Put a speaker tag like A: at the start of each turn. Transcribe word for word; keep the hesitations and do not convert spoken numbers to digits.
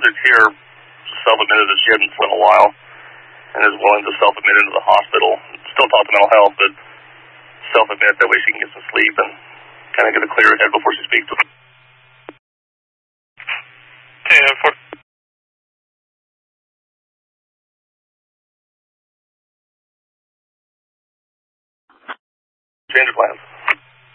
A: that's here self-admitted that she hadn't slept in a while and is willing to self-admit into the hospital. Still talk to mental health, but self-admit, that way she can get some sleep and kind of get a clear head before she speaks to them.
B: ten four.
A: Change of plans.